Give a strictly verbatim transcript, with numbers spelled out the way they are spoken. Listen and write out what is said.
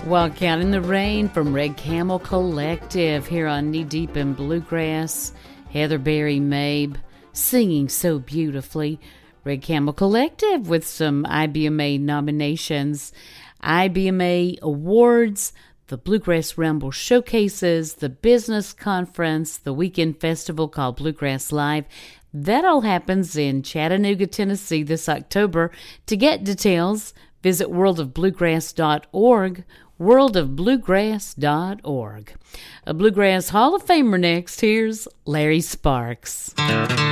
While Counting the Rain from Red Camel Collective here on Knee Deep in Bluegrass. Heather Berry Mabe singing so beautifully. Red Camel Collective with some I B M A nominations. I B M A Awards, the Bluegrass Rumble Showcases, the Business Conference, the weekend festival called Bluegrass Live. That all happens in Chattanooga, Tennessee this October. To get details, visit world of bluegrass dot org. world of bluegrass dot org. A Bluegrass Hall of Famer next. Here's Larry Sparks.